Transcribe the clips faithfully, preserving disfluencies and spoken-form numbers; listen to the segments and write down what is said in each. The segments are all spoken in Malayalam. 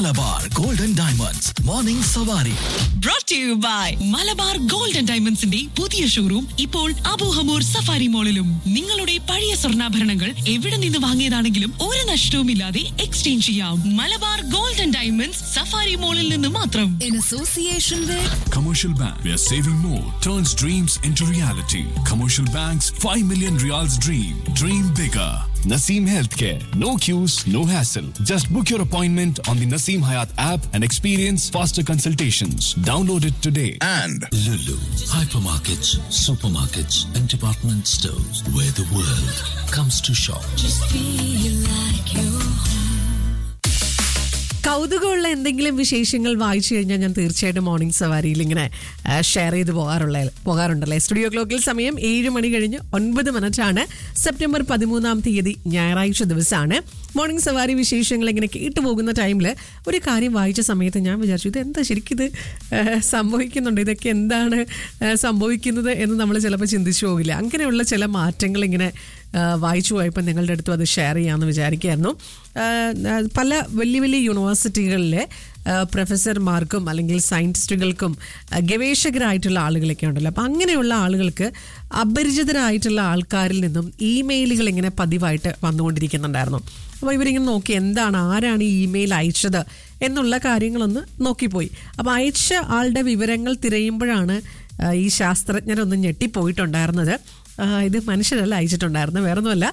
മലബാർ ഗോൾഡൻ ഡയമണ്ട്സ് മോർണിംഗ് സവാരി. Brought to you by Malabar golden ഡയമണ്ട്സിന്റെ പുതിയ ഷോറൂം ഇപ്പോൾ അബൂഹമൂർ സഫാരി മോളിലും. നിങ്ങളുടെ പഴയ സ്വർണ്ണാഭരണങ്ങൾ എവിടെ നിന്ന് വാങ്ങിയതാണെങ്കിലും ഒരു നഷ്ടവുമില്ലാതെ എക്സ്ചേഞ്ച് ചെയ്യാം. മലബാർ ഗോൾഡൻ ഡയമണ്ട്സ് സഫാരി മോളിൽ നിന്ന് മാത്രം. In association with Commercial Bank, where saving more turns dreams into reality. Commercial Bank's five million Riyals dream. Dream bigger. Naseem Healthcare. No queues, no hassle. Just book your appointment on the Naseem Hayat app and experience faster consultations. Download it today. And Lulu, hypermarkets, supermarkets, and department stores where the world comes to shop. just feel like you're കൗതുകമുള്ള എന്തെങ്കിലും വിശേഷങ്ങൾ വായിച്ചു കഴിഞ്ഞാൽ ഞാൻ തീർച്ചയായിട്ടും മോർണിംഗ് സവാരിയിൽ ഇങ്ങനെ ഷെയർ ചെയ്ത് പോകാറുള്ള പോകാറുണ്ടല്ലേ. സ്റ്റുഡിയോ ക്ലോക്കിൽ സമയം ഏഴ് മണി കഴിഞ്ഞ് ഒൻപത് മിനിറ്റാണ്. സെപ്റ്റംബർ പതിമൂന്നാം തീയതി ഞായറാഴ്ച ദിവസമാണ്. മോർണിംഗ് സവാരി വിശേഷങ്ങൾ ഇങ്ങനെ കേട്ടുപോകുന്ന ടൈമിൽ ഒരു കാര്യം വായിച്ച സമയത്ത് ഞാൻ വിചാരിച്ചു, ഇത് എന്താ ശരിക്കും ഇത് സംഭവിക്കുന്നുണ്ട്, ഇതൊക്കെ എന്താണ് സംഭവിക്കുന്നത് എന്ന് നമ്മൾ ചിലപ്പോൾ ചിന്തിച്ചു പോകില്ല. അങ്ങനെയുള്ള ചില മാറ്റങ്ങൾ ഇങ്ങനെ വായിച്ചു പോയപ്പോൾ നിങ്ങളുടെ അടുത്തും അത് ഷെയർ ചെയ്യാമെന്ന് വിചാരിക്കുകയായിരുന്നു. പല വലിയ വലിയ യൂണിവേഴ്സിറ്റികളിലെ പ്രൊഫസർമാർക്കും അല്ലെങ്കിൽ സയൻറ്റിസ്റ്റുകൾക്കും ഗവേഷകരായിട്ടുള്ള ആളുകളൊക്കെ ഉണ്ടല്ലോ. അപ്പം അങ്ങനെയുള്ള ആളുകൾക്ക് അപരിചിതരായിട്ടുള്ള ആൾക്കാരിൽ നിന്നും ഇമെയിലുകൾ ഇങ്ങനെ പതിവായിട്ട് വന്നുകൊണ്ടിരിക്കുന്നുണ്ടായിരുന്നു. അപ്പോൾ ഇവരിങ്ങനെ നോക്കി എന്താണ്, ആരാണ് ഈ ഇമെയിൽ അയച്ചത് എന്നുള്ള കാര്യങ്ങളൊന്ന് നോക്കിപ്പോയി. അപ്പോൾ അയച്ച ആളുടെ വിവരങ്ങൾ തിരയുമ്പോഴാണ് ഈ ശാസ്ത്രജ്ഞരൊന്നും ഞെട്ടിപ്പോയിട്ടുണ്ടായിരുന്നത്. ഇത് മനുഷ്യരല്ല അയച്ചിട്ടുണ്ടായിരുന്നു, വേറൊന്നുമല്ല,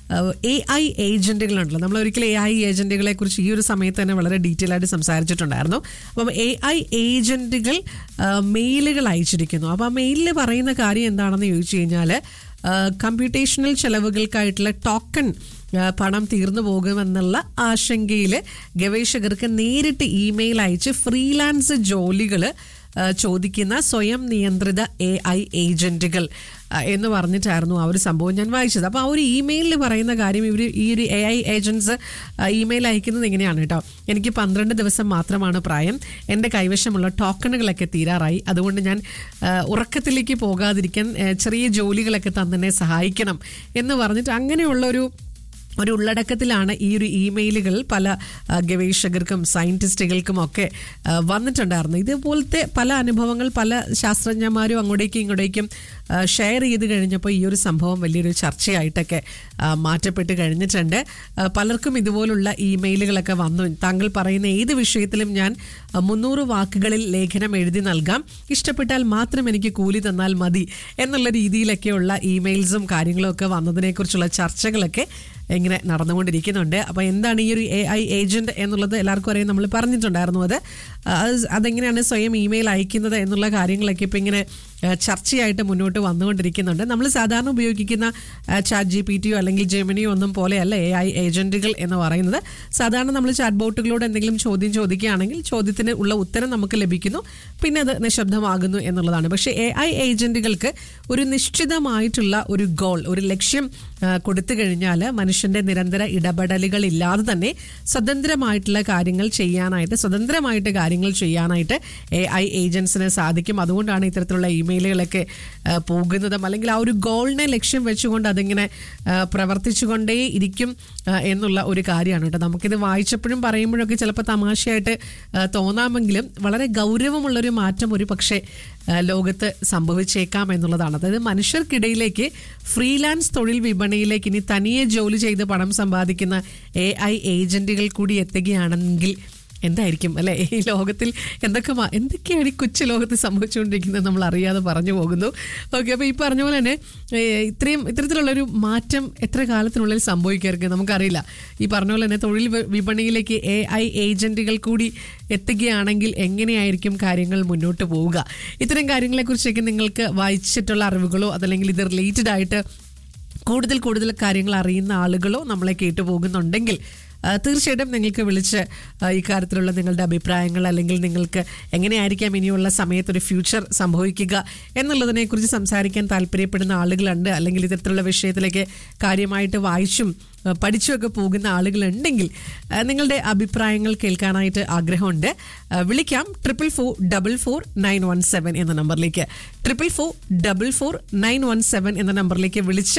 എ ഐ ഏജൻറ്റുകളുണ്ടല്ലോ. നമ്മൾ ഒരിക്കലും എ ഐ ഏജൻറ്റുകളെ കുറിച്ച് ഈ ഒരു സമയത്ത് തന്നെ വളരെ ഡീറ്റെയിൽ ആയിട്ട് സംസാരിച്ചിട്ടുണ്ടായിരുന്നു. അപ്പം എ ഐ ഏജൻറ്റുകൾ മെയിലുകൾ അയച്ചിരിക്കുന്നു. അപ്പോൾ ആ മെയിലിൽ പറയുന്ന കാര്യം എന്താണെന്ന് ചോദിച്ചു കഴിഞ്ഞാൽ, കമ്പ്യൂട്ടേഷണൽ ചെലവുകൾക്കായിട്ടുള്ള ടോക്കൺ പണം തീർന്നു പോകുമെന്നുള്ള ആശങ്കയിൽ ഗവേഷകർക്ക് നേരിട്ട് ഇമെയിൽ അയച്ച് ഫ്രീലാൻസ് ജോലികൾ ചോദിക്കുന്ന സ്വയം നിയന്ത്രിത എ ഐ ഏജൻറ്റുകൾ എന്ന് പറഞ്ഞിട്ടായിരുന്നു ആ ഒരു സംഭവം ഞാൻ വായിച്ചത്. അപ്പോൾ ആ ഒരു ഇമെയിലിൽ പറയുന്ന കാര്യം, ഇവർ ഈ ഒരു എ ഐ ഏജൻറ്റ്സ് ഇമെയിൽ അയക്കുന്നത് ഇങ്ങനെയാണ് കേട്ടോ. എനിക്ക് പന്ത്രണ്ട് ദിവസം മാത്രമാണ് പ്രായം, എൻ്റെ കൈവശമുള്ള ടോക്കണുകളൊക്കെ തീരാറായി, അതുകൊണ്ട് ഞാൻ ഉറക്കത്തിലേക്ക് പോകാതിരിക്കാൻ ചെറിയ ജോലികളൊക്കെ തന്നെ സഹായിക്കണം എന്ന് പറഞ്ഞിട്ട് അങ്ങനെയുള്ളൊരു ഒരു ഉള്ളടക്കത്തിലാണ് ഈ ഒരു ഇമെയിലുകൾ പല ഗവേഷകർക്കും സയൻറ്റിസ്റ്റുകൾക്കും ഒക്കെ വന്നിട്ടുണ്ടായിരുന്നു. ഇതുപോലത്തെ പല അനുഭവങ്ങൾ പല ശാസ്ത്രജ്ഞന്മാരും അങ്ങോട്ടേക്കും ഇങ്ങോട്ടേക്കും ഷെയർ ചെയ്ത് കഴിഞ്ഞപ്പോൾ ഈ ഒരു സംഭവം വലിയൊരു ചർച്ചയായിട്ടൊക്കെ മാറ്റപ്പെട്ട് കഴിഞ്ഞിട്ടുണ്ട്. പലർക്കും ഇതുപോലുള്ള ഇമെയിലുകളൊക്കെ വന്നു. താങ്കൾ പറയുന്ന ഏത് വിഷയത്തിലും ഞാൻ മുന്നൂറ് വാക്കുകളിൽ ലേഖനം എഴുതി നൽകാം, ഇഷ്ടപ്പെട്ടാൽ മാത്രം എനിക്ക് കൂലി തന്നാൽ മതി എന്നുള്ള രീതിയിലൊക്കെയുള്ള ഇമെയിൽസും കാര്യങ്ങളും ഒക്കെ വന്നതിനെക്കുറിച്ചുള്ള ചർച്ചകളൊക്കെ ഇങ്ങനെ നടന്നുകൊണ്ടിരിക്കുന്നുണ്ട്. അപ്പോൾ എന്താണ് ഈ ഒരു എ ഐ ഏജൻറ്റ് എന്നുള്ളത് എല്ലാവർക്കും അറിയാം, നമ്മൾ പറഞ്ഞിട്ടുണ്ടായിരുന്നു. അത് അതെങ്ങനെയാണ് സ്വയം ഇമെയിൽ അയക്കുന്നത് എന്നുള്ള കാര്യങ്ങളൊക്കെ ഇപ്പോൾ ഇങ്ങനെ ചർച്ചയായിട്ട് മുന്നോട്ട് വന്നുകൊണ്ടിരിക്കുന്നുണ്ട്. നമ്മൾ സാധാരണ ഉപയോഗിക്കുന്ന ചാറ്റ് ജി പി ടിയോ അല്ലെങ്കിൽ ജെമിനിയോ ഒന്നും പോലെയല്ല എ ഐ ഏജൻറ്റുകൾ എന്ന് പറയുന്നത്. സാധാരണ നമ്മൾ ചാറ്റ് ബോട്ടുകളോട് എന്തെങ്കിലും ചോദ്യം ചോദിക്കുകയാണെങ്കിൽ ചോദ്യത്തിന് ഉള്ള ഉത്തരം നമുക്ക് ലഭിക്കുന്നു, പിന്നെ അത് നിശബ്ദമാകുന്നു എന്നുള്ളതാണ്. പക്ഷേ എ ഐ ഏജൻറ്റുകൾക്ക് ഒരു നിശ്ചിതമായിട്ടുള്ള ഒരു ഗോൾ, ഒരു ലക്ഷ്യം കൊടുത്തു കഴിഞ്ഞാൽ മനുഷ്യൻ്റെ നിരന്തര ഇടപെടലുകൾ ഇല്ലാതെ തന്നെ സ്വതന്ത്രമായിട്ടുള്ള കാര്യങ്ങൾ ചെയ്യാനായിട്ട് സ്വതന്ത്രമായിട്ട് കാര്യങ്ങൾ ചെയ്യാനായിട്ട് എ ഐ ഏജൻസിന് സാധിക്കും. അതുകൊണ്ടാണ് ഇത്തരത്തിലുള്ള ഇമെയിലുകളൊക്കെ പോകുന്നതും അല്ലെങ്കിൽ ആ ഒരു ഗോളിനെ ലക്ഷ്യം വെച്ചുകൊണ്ട് അതിങ്ങനെ പ്രവർത്തിച്ചുകൊണ്ടേ ഇരിക്കും എന്നുള്ള ഒരു കാര്യമാണ് കേട്ടോ. നമുക്കിത് വായിച്ചപ്പോഴും പറയുമ്പോഴൊക്കെ ചിലപ്പോൾ തമാശയായിട്ട് തോന്നാമെങ്കിലും വളരെ ഗൗരവമുള്ളൊരു മാറ്റം ഒരു പക്ഷേ ലോകത്ത് സംഭവിച്ചേക്കാം എന്നുള്ളതാണ്. അതായത് മനുഷ്യർക്കിടയിലേക്ക് ഫ്രീലാൻസ് തൊഴിൽ വിപണിയിലേക്ക് ഇനി തനിയെ ജോലി ചെയ്ത് പണം സമ്പാദിക്കുന്ന എ ഐ ഏജൻറ്റുകൾ കൂടി എത്തുകയാണെങ്കിൽ എന്തായിരിക്കും അല്ലേ ഈ ലോകത്തിൽ എന്തൊക്കെ എന്തൊക്കെയാണ് ഈ കൊച്ചു ലോകത്ത് സംഭവിച്ചുകൊണ്ടിരിക്കുന്നത് നമ്മൾ അറിയാതെ പറഞ്ഞു പോകുന്നു. ഓക്കെ, അപ്പോൾ ഈ പറഞ്ഞ പോലെ തന്നെ ഇത്രയും ഇത്തരത്തിലുള്ളൊരു മാറ്റം എത്ര കാലത്തിനുള്ളിൽ സംഭവിക്കായിരിക്കും നമുക്കറിയില്ല. ഈ പറഞ്ഞ പോലെ തന്നെ തൊഴിൽ വിപണിയിലേക്ക് എ ഐ ഏജൻറ്റുകൾ കൂടി എത്തുകയാണെങ്കിൽ എങ്ങനെയായിരിക്കും കാര്യങ്ങൾ മുന്നോട്ട് പോവുക? ഇത്തരം കാര്യങ്ങളെക്കുറിച്ചൊക്കെ നിങ്ങൾക്ക് വായിച്ചിട്ടുള്ള അറിവുകളോ അതല്ലെങ്കിൽ ഇത് റിലേറ്റഡ് ആയിട്ട് കൂടുതൽ കൂടുതൽ കാര്യങ്ങൾ അറിയുന്ന ആളുകളോ നമ്മളെ കേട്ടുപോകുന്നുണ്ടെങ്കിൽ തീർച്ചയായിട്ടും നിങ്ങൾക്ക് വിളിച്ച് ഇക്കാര്യത്തിലുള്ള നിങ്ങളുടെ അഭിപ്രായങ്ങൾ അല്ലെങ്കിൽ നിങ്ങൾക്ക് എങ്ങനെയായിരിക്കാം ഇനിയുള്ള സമയത്തൊരു ഫ്യൂച്ചർ സംഭവിക്കുക എന്നുള്ളതിനെക്കുറിച്ച് സംസാരിക്കാൻ താല്പര്യപ്പെടുന്ന ആളുകളുണ്ട്, അല്ലെങ്കിൽ ഇത്തരത്തിലുള്ള വിഷയത്തിലേക്ക് കാര്യമായിട്ട് വായിച്ചും പഠിച്ചുമൊക്കെ പോകുന്ന ആളുകളുണ്ടെങ്കിൽ നിങ്ങളുടെ അഭിപ്രായങ്ങൾ കേൾക്കാനായിട്ട് ആഗ്രഹമുണ്ട്. വിളിക്കാം triple four double four nine one seven എന്ന നമ്പറിലേക്ക് triple four double four nine one seven എന്ന നമ്പറിലേക്ക് വിളിച്ച്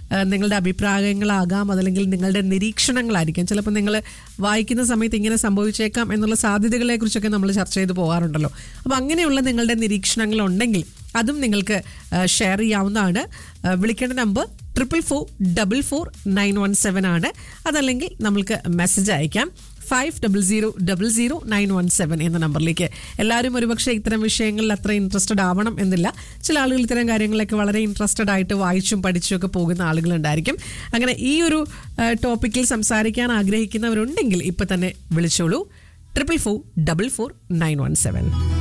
നിങ്ങളുടെ അഭിപ്രായങ്ങളാകാം, അതല്ലെങ്കിൽ നിങ്ങളുടെ നിരീക്ഷണങ്ങളായിരിക്കാം. ചിലപ്പോൾ നിങ്ങൾ വായിക്കുന്ന സമയത്ത് ഇങ്ങനെ സംഭവിച്ചേക്കാം എന്നുള്ള സാധ്യതകളെ കുറിച്ചൊക്കെ നമ്മൾ ചർച്ച ചെയ്ത് പോകാറുണ്ടല്ലോ. അപ്പോൾ അങ്ങനെയുള്ള നിങ്ങളുടെ നിരീക്ഷണങ്ങൾ ഉണ്ടെങ്കിൽ അതും നിങ്ങൾക്ക് ഷെയർ ചെയ്യാവുന്നതാണ്. വിളിക്കേണ്ട number triple four double four nine one seven ആണ്. അതല്ലെങ്കിൽ നമ്മൾക്ക് മെസ്സേജ് അയക്കാം five double zero double zero nine one seven എന്ന നമ്പറിലേക്ക്. എല്ലാവരും ഒരുപക്ഷെ ഇത്തരം വിഷയങ്ങളിൽ അത്ര ഇൻട്രസ്റ്റഡ് ആവണം എന്നില്ല. ചില ആളുകൾ ഇത്തരം കാര്യങ്ങളൊക്കെ വളരെ ഇൻട്രസ്റ്റഡ് ആയിട്ട് വായിച്ചും പഠിച്ചും ഒക്കെ പോകുന്ന ആളുകളുണ്ടായിരിക്കും. അങ്ങനെ ഈ ഒരു ടോപ്പിക്കിൽ സംസാരിക്കാൻ ആഗ്രഹിക്കുന്നവരുണ്ടെങ്കിൽ ഇപ്പം തന്നെ വിളിച്ചോളൂ triple four double four nine one seven.